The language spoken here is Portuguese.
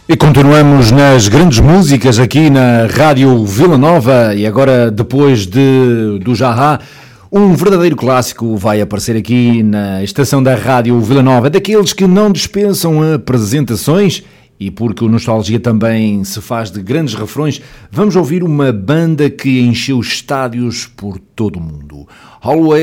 E continuamos nas grandes músicas aqui na Rádio Vila Nova e agora depois do Jahá, um verdadeiro clássico vai aparecer aqui na estação da Rádio Vila Nova, daqueles que não dispensam apresentações e porque o Nostalgia também se faz de grandes refrões, vamos ouvir uma banda que encheu estádios por todo o mundo. Holloway